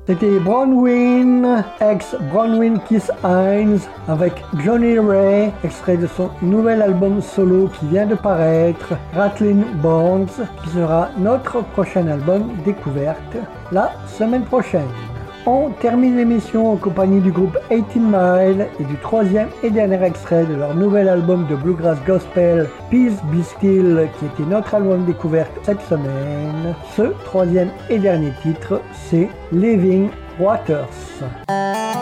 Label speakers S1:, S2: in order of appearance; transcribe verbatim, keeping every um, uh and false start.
S1: C'était Bronwyn, ex Bronwyn Kiss Hines, avec Johnny Ray, extrait de son nouvel album solo qui vient de paraître, Rattlin' Bones, qui sera notre prochain album découverte la semaine prochaine. On termine l'émission en compagnie du groupe eighteen mile et du troisième et dernier extrait de leur nouvel album de Bluegrass Gospel, Peace Be Still, qui était notre album découverte cette semaine. Ce troisième et dernier titre, c'est Living Waters.